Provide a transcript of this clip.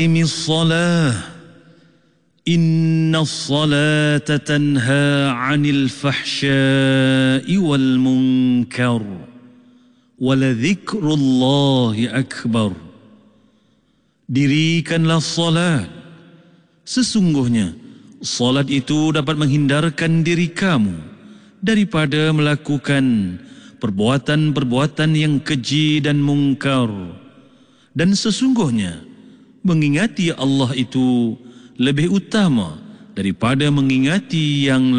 الصلاة إن الصلاة تنهى عن الفحشاء والمنكر ولذكر الله أكبر. Dirikanlah salat. Sesungguhnya salat itu dapat menghindarkan diri kamu daripada melakukan perbuatan-perbuatan yang keji dan mungkar. Dan sesungguhnya mengingati Allah itu lebih utama daripada mengingati yang